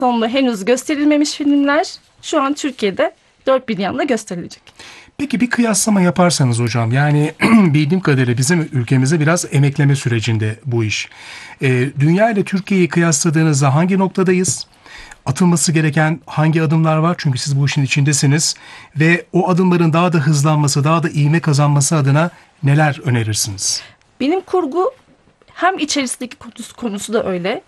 sonunda henüz gösterilmemiş filmler şu an Türkiye'de dört bir yanda gösterilecek. Peki bir kıyaslama yaparsanız hocam, yani bildiğim kadarıyla bizim ülkemizde biraz emekleme sürecinde bu iş. Dünya ile Türkiye'yi kıyasladığınızda hangi noktadayız? Atılması gereken hangi adımlar var? Çünkü siz bu işin içindesiniz ve o adımların daha da hızlanması, daha da ivme kazanması adına neler önerirsiniz? Bilim kurgu hem içerisindeki konusu da öyle.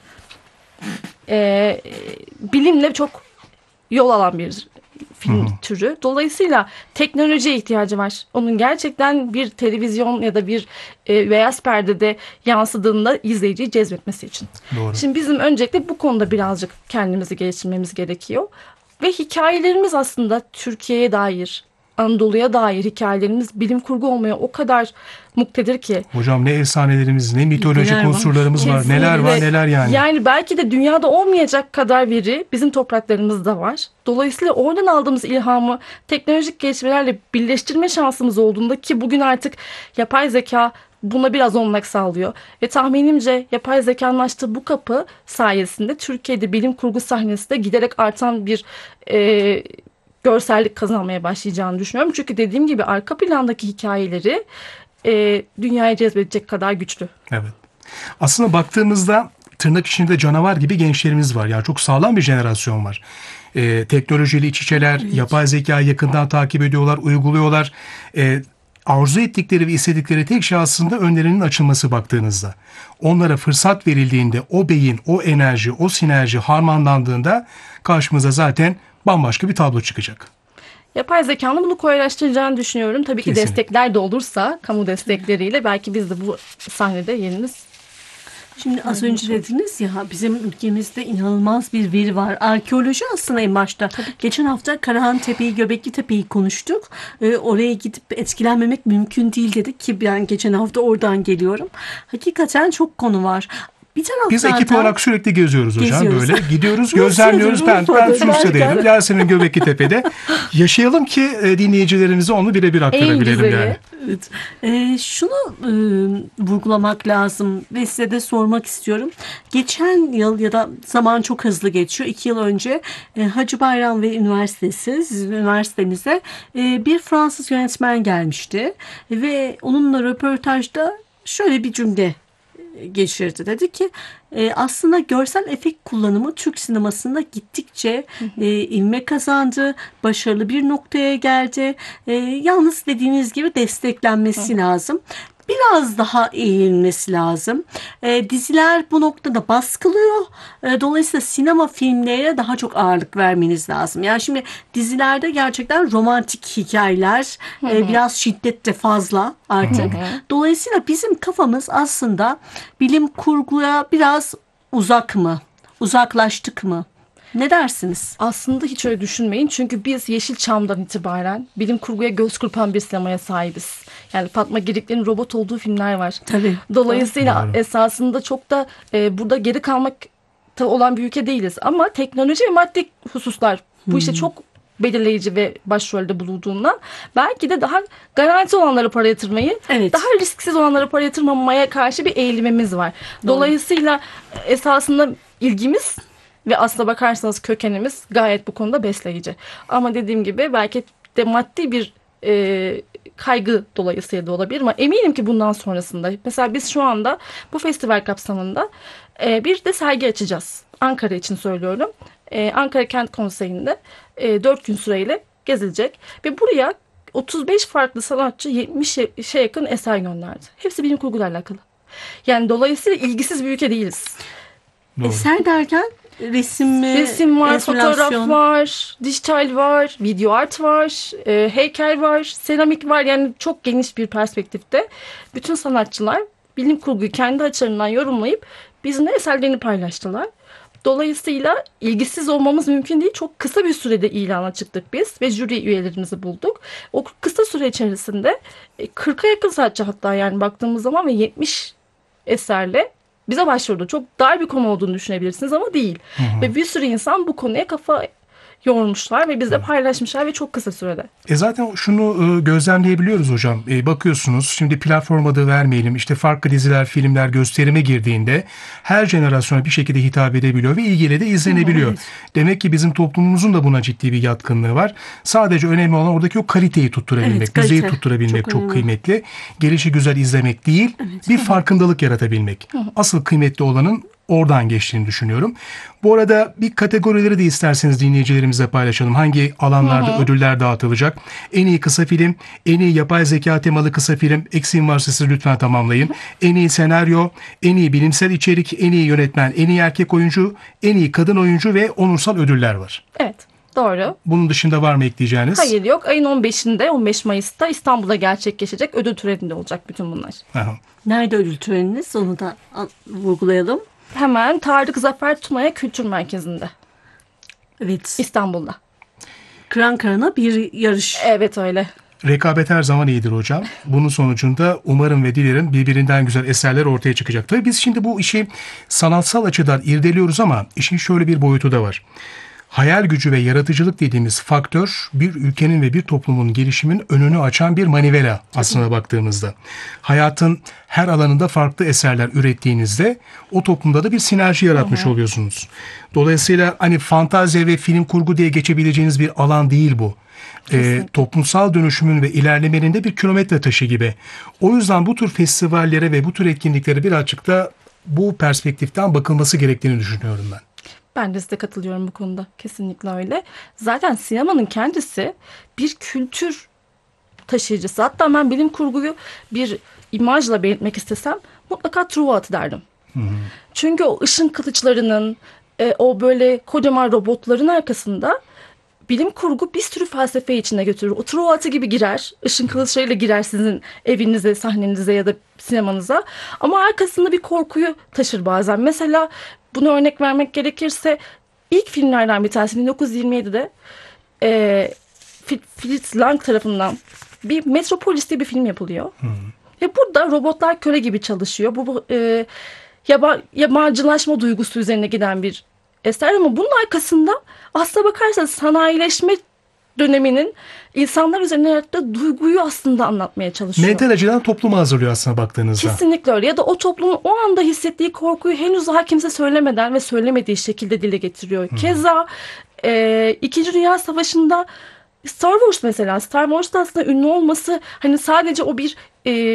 Bilimle çok yol alan bir film türü. Dolayısıyla teknolojiye ihtiyacı var. Onun gerçekten bir televizyon ya da bir beyaz perdede yansıdığında izleyiciyi cezbetmesi için. Doğru. Şimdi bizim öncelikle bu konuda birazcık kendimizi geliştirmemiz gerekiyor. Ve hikayelerimiz aslında Türkiye'ye dair, Anadolu'ya dair hikayelerimiz bilim kurgu olmaya o kadar muktedir ki. Hocam ne efsanelerimiz, ne mitolojik Neler var? unsurlarımız var. Kesinlikle. Neler var, neler yani. Yani belki de dünyada olmayacak kadar veri bizim topraklarımızda var. Dolayısıyla oradan aldığımız ilhamı teknolojik gelişmelerle birleştirme şansımız olduğunda, ki bugün artık yapay zeka buna biraz olanak sağlıyor. Ve tahminimce yapay zekanın açtığı bu kapı sayesinde Türkiye'de bilim kurgu sahnesinde giderek artan bir görsellik kazanmaya başlayacağını düşünüyorum. Çünkü dediğim gibi arka plandaki hikayeleri dünyaya cezbedecek kadar güçlü. Evet. Aslında baktığımızda tırnak içinde canavar gibi gençlerimiz var. Yani çok sağlam bir jenerasyon var. Teknolojiyle iç içeler, yapay zekayı yakından takip ediyorlar, uyguluyorlar. Arzu ettikleri ve istedikleri tek şey aslında önlerinin açılması baktığınızda. Onlara fırsat verildiğinde o beyin, o enerji, o sinerji harmanlandığında karşımıza zaten bambaşka bir tablo çıkacak. Yapay zekanın bunu kolaylaştıracağını düşünüyorum. Tabii ki Kesinlikle. destekler de olursa, kamu destekleriyle belki biz de bu sahnede yerimiz. Şimdi az önce dediniz ya, bizim ülkemizde inanılmaz bir veri var. Arkeoloji aslında en başta. Geçen hafta Karahan Tepe'yi, Göbekli Tepe'yi konuştuk. Oraya gidip etkilenmemek mümkün değil dedik ki ben geçen hafta oradan geliyorum. Hakikaten çok konu var. Bir Biz ekip olarak sürekli geziyoruz hocam. Geziyoruz. Böyle gidiyoruz, gözlemliyoruz. Ben Rusya'dayım, Yasemin Göbekli Tepe'de. Yaşayalım ki dinleyicilerimize onu birebir aktarabilelim yani. Evet. Şunu vurgulamak lazım ve size de sormak istiyorum. Geçen yıl, ya da zaman çok hızlı geçiyor, 2 yıl önce Hacı Bayram ve Üniversitesi, sizin üniversitenize bir Fransız yönetmen gelmişti ve onunla röportajda şöyle bir cümle geçirdi. Dedi ki aslında görsel efekt kullanımı Türk sinemasında gittikçe ivme kazandı, başarılı bir noktaya geldi. Yalnız dediğiniz gibi desteklenmesi lazım. Biraz daha eğilmesi lazım. Diziler bu noktada baskılıyor. Dolayısıyla sinema filmlerine daha çok ağırlık vermeniz lazım. Yani şimdi dizilerde gerçekten romantik hikayeler, biraz şiddet de fazla artık. Dolayısıyla bizim kafamız aslında bilim kurguya biraz uzak mı? Uzaklaştık mı? Ne dersiniz? Aslında hiç öyle düşünmeyin. Çünkü biz Yeşilçam'dan itibaren bilim kurguya göz kırpan bir sinemaya sahibiz. Yani Fatma Girik'lerin robot olduğu filmler var. Tabii. Dolayısıyla Doğru. esasında çok da burada geri kalmakta olan bir ülke değiliz. Ama teknoloji ve maddi hususlar bu işte çok belirleyici ve başrolde bulunduğundan belki de daha garanti olanlara para yatırmayı, Evet. daha risksiz olanlara para yatırmamaya karşı bir eğilimimiz var. Dolayısıyla esasında ilgimiz ve aslına bakarsanız kökenimiz gayet bu konuda besleyici. Ama dediğim gibi belki de maddi bir kaygı dolayısıyla da olabilir, ama eminim ki bundan sonrasında, mesela biz şu anda bu festival kapsamında bir de sergi açacağız. Ankara için söylüyorum. Ankara Kent Konseyi'nde 4 gün süreyle gezilecek ve buraya 35 farklı sanatçı 70'e yakın eser gönderdi. Hepsi bilim kurguyla alakalı. Yani dolayısıyla ilgisiz bir ülke değiliz. Doğru. Eser derken resim mi? Resim var, enstalasyon? fotoğraf var, dijital var, video art var, heykel var, seramik var. Yani çok geniş bir perspektifte bütün sanatçılar bilim kurguyu kendi açılarından yorumlayıp bizimle eserlerini paylaştılar. Dolayısıyla ilgisiz olmamız mümkün değil. Çok kısa bir sürede ilana çıktık biz ve jüri üyelerimizi bulduk. O kısa süre içerisinde 40'a yakın sanatçı, hatta yani baktığımız zaman, ve 70 eserle bize başvurdu. Çok dar bir konu olduğunu düşünebilirsiniz ama değil. Ve bir sürü insan bu konuya kafa yoğurmuşlar ve bizle paylaşmışlar ve çok kısa sürede. Zaten şunu gözlemleyebiliyoruz hocam. Bakıyorsunuz, şimdi platform adı vermeyelim. İşte farklı diziler, filmler gösterime girdiğinde her jenerasyona bir şekilde hitap edebiliyor ve ilgiyle de izlenebiliyor. Evet. Demek ki bizim toplumumuzun da buna ciddi bir yatkınlığı var. Sadece önemli olan oradaki o kaliteyi tutturabilmek, Evet, kalite. düzeyi tutturabilmek Çok çok önemli. kıymetli. Gelişi güzel izlemek değil, bir farkındalık yaratabilmek. Asıl kıymetli olanın oradan geçtiğini düşünüyorum. Bu arada bir kategorileri de isterseniz dinleyicilerimize paylaşalım. Hangi alanlarda ödüller dağıtılacak? En iyi kısa film, en iyi yapay zeka temalı kısa film, eksiğim varsa siz lütfen tamamlayın. En iyi senaryo, en iyi bilimsel içerik, en iyi yönetmen, en iyi erkek oyuncu, en iyi kadın oyuncu ve onursal ödüller var. Evet, doğru. Bunun dışında var mı ekleyeceğiniz? Hayır yok. Ayın 15'inde, 15 Mayıs'ta İstanbul'da gerçekleşecek ödül töreninde olacak bütün bunlar. Aha. Nerede ödül töreniniz? Onu da vurgulayalım. Hemen Tarık Zafer Tunaya Kültür Merkezi'nde, Evet. İstanbul'da. Kıran kırana bir yarış. Evet öyle. Rekabet her zaman iyidir hocam. Bunun sonucunda umarım ve dilerim birbirinden güzel eserler ortaya çıkacak. Tabii biz şimdi bu işi sanatsal açıdan irdeliyoruz ama işin şöyle bir boyutu da var. Hayal gücü ve yaratıcılık dediğimiz faktör bir ülkenin ve bir toplumun gelişimin önünü açan bir manivela aslına baktığımızda. Hayatın her alanında farklı eserler ürettiğinizde o toplumda da bir sinerji yaratmış oluyorsunuz. Dolayısıyla hani fantazya ve film kurgu diye geçebileceğiniz bir alan değil bu. Toplumsal dönüşümün ve ilerlemenin de bir kilometre taşı gibi. O yüzden bu tür festivallere ve bu tür etkinliklere birazcık da bu perspektiften bakılması gerektiğini düşünüyorum ben. Ben de size katılıyorum bu konuda. Kesinlikle öyle. Zaten sinemanın kendisi bir kültür taşıyıcısı. Hatta ben bilim kurguyu bir imajla belirtmek istesem mutlaka Truva derdim. Çünkü o ışın kılıçlarının, o böyle kocaman robotların arkasında bilim kurgu bir sürü felsefe içine götürür. O Truva gibi girer. Işın kılıçlarıyla girer sizin evinize, sahnenize ya da sinemanıza. Ama arkasında bir korkuyu taşır bazen. Mesela bunu örnek vermek gerekirse ilk filmlerden bir tanesi 1927'de Fritz Lang tarafından bir Metropolis diye bir film yapılıyor. Ve burada robotlar köle gibi çalışıyor. Bu yabancılaşma duygusu üzerine giden bir eser ama bunun arkasında aslına bakarsanız sanayileşme döneminin insanlar üzerine yarattığı duyguyu aslında anlatmaya çalışıyor. Mental açıdan toplumu hazırlıyor aslında baktığınızda. Kesinlikle öyle. Ya da o toplumun o anda hissettiği korkuyu henüz daha kimse söylemeden ve söylemediği şekilde dile getiriyor. Keza İkinci Dünya Savaşı'nda Star Wars mesela. Star Wars'ta aslında ünlü olması hani sadece o bir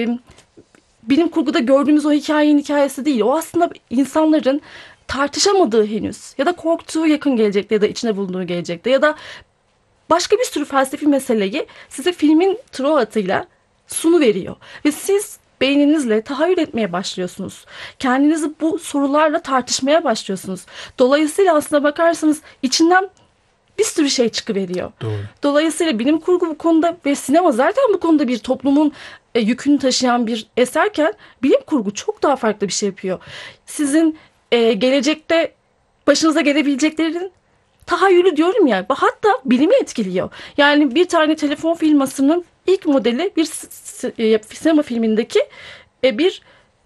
bilim kurguda gördüğümüz o hikayenin hikayesi değil. O aslında insanların tartışamadığı henüz ya da korktuğu yakın gelecekte ya da içine bulunduğu gelecekte ya da başka bir sürü felsefi meseleyi size filmin trovatıyla sunu veriyor. Ve siz beyninizle tahayyül etmeye başlıyorsunuz. Kendinizi bu sorularla tartışmaya başlıyorsunuz. Dolayısıyla aslına bakarsanız içinden bir sürü şey çıkıveriyor. Doğru. Dolayısıyla bilim kurgu bu konuda ve sinema zaten bu konuda bir toplumun yükünü taşıyan bir eserken bilim kurgu çok daha farklı bir şey yapıyor. Sizin gelecekte başınıza gelebileceklerin tahayyülü diyorum ya, hatta bilimi etkiliyor. Yani bir tane telefon firmasının ilk modeli bir sinema filmindeki bir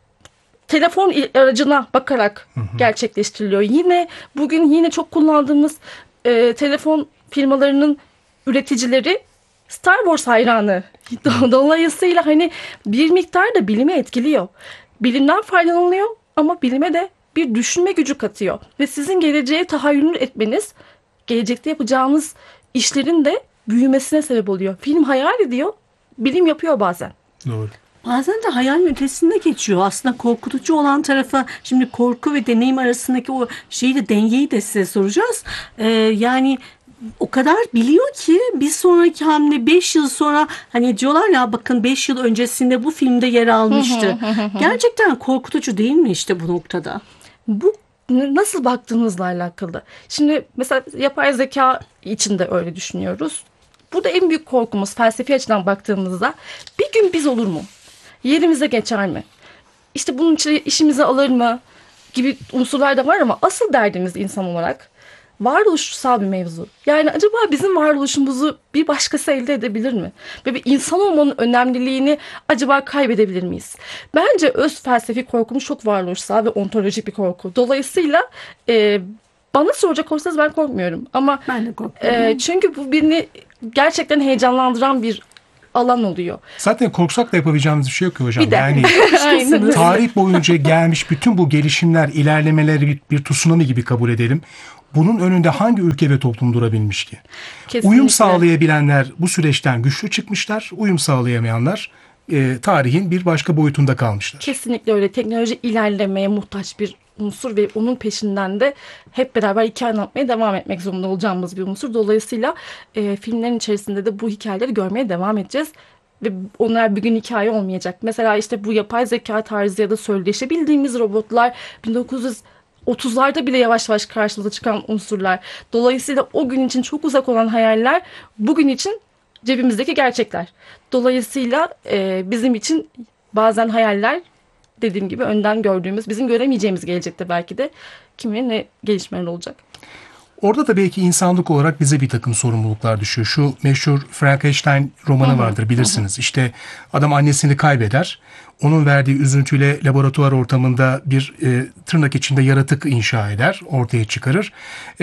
telefon aracına bakarak gerçekleştiriliyor. Yine bugün yine çok kullandığımız telefon firmalarının üreticileri Star Wars hayranı. Dolayısıyla hani bir miktar da bilimi etkiliyor. Bilimden faydalanıyor ama bilime de bir düşünme gücü katıyor. Ve sizin geleceğe tahayyül etmeniz gelecekte yapacağınız işlerin de büyümesine sebep oluyor. Film hayal ediyor, bilim yapıyor bazen. Doğru. Bazen de hayalin ötesinde geçiyor. Aslında korkutucu olan tarafa, şimdi korku ve deneyim arasındaki o şeyi de, dengeyi de size soracağız. Yani o kadar biliyor ki bir sonraki hamle 5 yıl sonra hani diyorlar ya, bakın 5 yıl öncesinde bu filmde yer almıştı. Gerçekten korkutucu değil mi işte bu noktada? Bu nasıl baktığınızla alakalı. Şimdi mesela yapay zeka için de öyle düşünüyoruz. Burada en büyük korkumuz felsefi açıdan baktığımızda bir gün biz olur mu? Yerimize geçer mi? İşte bunun için işimizi alır mı? Gibi unsurlar da var ama asıl derdimiz insan olarak varoluşsal bir mevzu. Yani acaba bizim varoluşumuzu bir başkası elde edebilir mi? Ve bir insan olmanın önemliliğini acaba kaybedebilir miyiz? Bence öz felsefi korkumuz çok varoluşsal ve ontolojik bir korku. Dolayısıyla Bana soracak olsanız ben korkmuyorum. Ama Ben de korkmuyorum. çünkü bu beni gerçekten heyecanlandıran bir alan oluyor. Zaten korksak da yapabileceğimiz bir şey yok ki hocam. Bir de. Yani Aynen öyle. tarih boyunca gelmiş bütün bu gelişimler, ilerlemeleri bir tsunami gibi kabul edelim. Bunun önünde hangi ülke ve toplum durabilmiş ki? Kesinlikle. Uyum sağlayabilenler bu süreçten güçlü çıkmışlar. Uyum sağlayamayanlar tarihin bir başka boyutunda kalmışlar. Kesinlikle öyle. Teknoloji ilerlemeye muhtaç bir unsur ve onun peşinden de hep beraber hikaye anlatmaya devam etmek zorunda olacağımız bir unsur. Dolayısıyla filmlerin içerisinde de bu hikayeleri görmeye devam edeceğiz. Ve onlar bir gün hikaye olmayacak. Mesela işte bu yapay zeka tarzı ya da söyleşebildiğimiz robotlar 1930'larda bile yavaş yavaş karşımıza çıkan unsurlar. Dolayısıyla o gün için çok uzak olan hayaller bugün için cebimizdeki gerçekler. Dolayısıyla bizim için bazen hayaller, dediğim gibi, önden gördüğümüz, bizim göremeyeceğimiz gelecekte belki de kim bilir ne gelişmeler olacak. Orada da belki insanlık olarak bize bir takım sorumluluklar düşüyor. Şu meşhur Frankenstein romanı vardır, bilirsiniz. İşte adam annesini kaybeder. Onun verdiği üzüntüyle laboratuvar ortamında bir tırnak içinde yaratık inşa eder, ortaya çıkarır.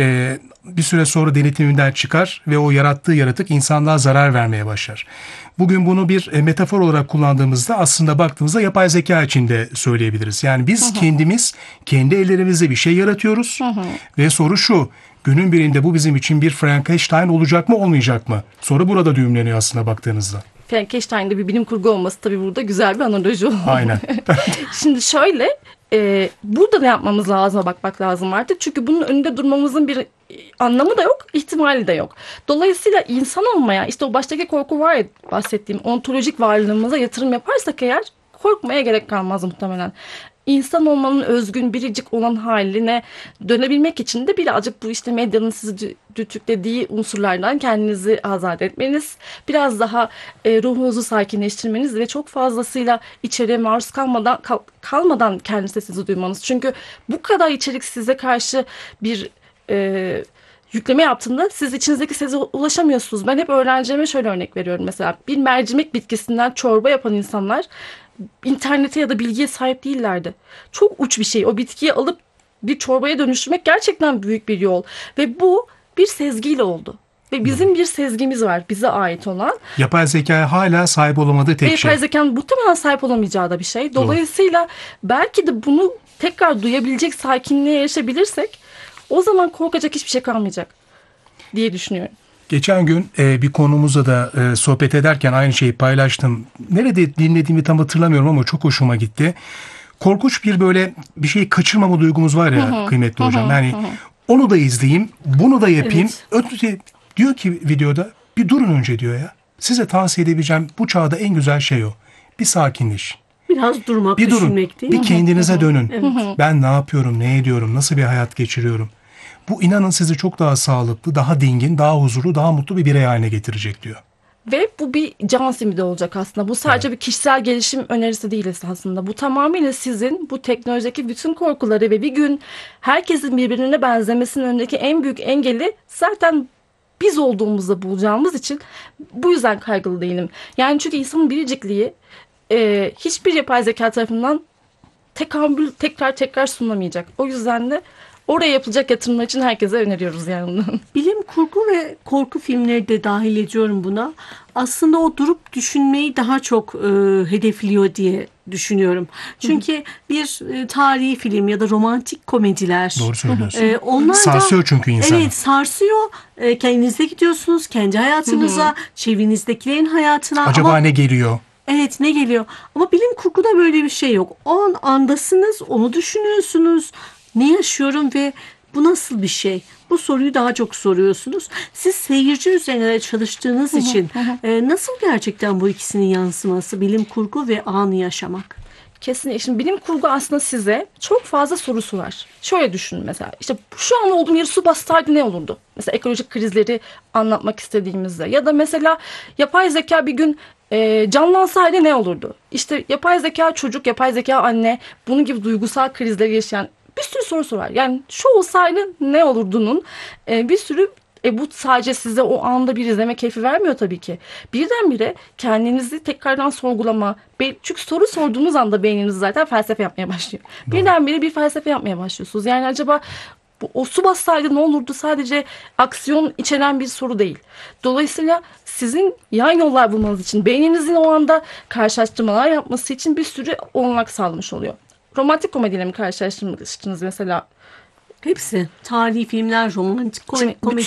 Bir süre sonra denetiminden çıkar ve o yarattığı yaratık insanlığa zarar vermeye başlar. Bugün bunu bir metafor olarak kullandığımızda aslında baktığımızda yapay zeka için de söyleyebiliriz. Yani biz kendimiz, kendi ellerimizle bir şey yaratıyoruz ve soru şu: günün birinde bu bizim için bir Frankenstein olacak mı, olmayacak mı? Soru burada düğümleniyor aslında baktığınızda. Frankenstein'de bir bilim kurgu olması tabii burada güzel bir analoji oldu. Aynen. Şimdi şöyle, burada ne yapmamız lazım, bakmak lazım artık. Çünkü bunun önünde durmamızın bir anlamı da yok, ihtimali de yok. Dolayısıyla insan olmaya, işte o baştaki korku var ya, bahsettiğim ontolojik varlığımıza yatırım yaparsak eğer korkmaya gerek kalmaz muhtemelen. İnsan olmanın özgün, biricik olan haline dönebilmek için de birazcık bu işte medyanın sizi dütüklediği unsurlardan kendinizi azat etmeniz, biraz daha ruhunuzu sakinleştirmeniz ve çok fazlasıyla içeriye maruz kalmadan kendi sesinizi duymanız. Çünkü bu kadar içerik size karşı bir yükleme yaptığında siz içinizdeki sese ulaşamıyorsunuz. Ben hep öğrencilerime şöyle örnek veriyorum mesela. Bir mercimek bitkisinden çorba yapan insanlar internete ya da bilgiye sahip değillerdi. Çok uç bir şey. O bitkiyi alıp bir çorbaya dönüştürmek gerçekten büyük bir yol. Ve bu bir sezgiyle oldu. Ve bizim bir sezgimiz var, bize ait olan. Yapay zekaya hala sahip olamadığı tek şey. Yapay zekanın muhtemelen sahip olamayacağı da bir şey. Dolayısıyla belki de bunu tekrar duyabilecek sakinliğe erişebilirsek o zaman korkacak hiçbir şey kalmayacak diye düşünüyorum. Geçen gün bir konumuzla da sohbet ederken aynı şeyi paylaştım. Nerede dinlediğimi tam hatırlamıyorum ama çok hoşuma gitti. Korkunç bir böyle bir şeyi kaçırmama duygumuz var ya kıymetli hocam. Yani onu da izleyeyim, bunu da yapayım. Diyor ki videoda, bir durun önce diyor ya. Size tavsiye edebileceğim bu çağda en güzel şey o. Bir sakinleşin. Biraz durmak, Bir durun, düşünmek değil mi? bir kendinize dönün. Ben ne yapıyorum, ne ediyorum, nasıl bir hayat geçiriyorum? Bu inanın sizi çok daha sağlıklı, daha dingin, daha huzurlu, daha mutlu bir birey haline getirecek diyor. Ve bu bir can simidi olacak aslında. Bu sadece bir kişisel gelişim önerisi değil aslında. Bu tamamıyla sizin bu teknolojideki bütün korkuları ve bir gün herkesin birbirine benzemesinin önündeki en büyük engeli zaten biz olduğumuzda bulacağımız için bu yüzden kaygılı değilim. Yani çünkü insanın biricikliği hiçbir yapay zeka tarafından tekrar sunulamayacak. O yüzden de oraya yapılacak yatırımlar için herkese öneriyoruz yani. Bilim kurgu ve korku filmleri de dahil ediyorum buna. Aslında o durup düşünmeyi daha çok hedefliyor diye düşünüyorum. Çünkü bir tarihi film ya da romantik komediler. Doğru söylüyorsun. Onlar Sarsıyor çünkü insanı. Evet, sarsıyor. Kendinize gidiyorsunuz, kendi hayatınıza, çevrenizdekilerin hayatına. Acaba ne geliyor? Evet, ne geliyor? Ama bilim kurguda böyle bir şey yok. O an andasınız, onu düşünüyorsunuz. Ne yaşıyorum ve bu nasıl bir şey? Bu soruyu daha çok soruyorsunuz. Siz seyirci üzerine çalıştığınız için nasıl gerçekten bu ikisinin yansıması, bilim kurgu ve anı yaşamak? Kesinlikle. Şimdi bilim kurgu aslında size çok fazla sorusu var. Şöyle düşünün mesela. İşte şu an olduğum yeri su bassaydı ne olurdu? Mesela ekolojik krizleri anlatmak istediğimizde. Ya da mesela yapay zeka bir gün canlansaydı ne olurdu? İşte yapay zeka çocuk, yapay zeka anne, bunun gibi duygusal krizleri yaşayan bir sürü sorusu var. Yani şu olsaydı ne olurdunun bir sürü bu sadece size o anda bir izleme keyfi vermiyor tabii ki. Birdenbire kendinizi tekrardan sorgulama. Çünkü soru sorduğunuz anda beyniniz zaten felsefe yapmaya başlıyor. Birdenbire bir felsefe yapmaya başlıyorsunuz. Yani acaba O su bassaydı ne olurdu sadece aksiyon içeren bir soru değil. Dolayısıyla sizin yan yollar bulmanız için, beyninizin o anda karşılaştırmalar yapması için bir sürü olanak sağlamış oluyor. Romantik komediyle mi karşılaştırmıştınız mesela? Hepsi. Tarihi filmler, romantik Şimdi komedi.